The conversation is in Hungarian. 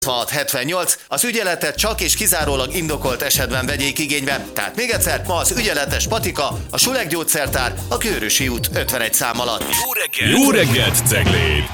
7678, az ügyeletet csak és kizárólag indokolt esetben vegyék igénybe. Tehát még egyszer, ma az ügyeletes patika, a Sulek gyógyszertár, a Kőrösi út 51 szám alatt. Jó reggelt, Ceglét!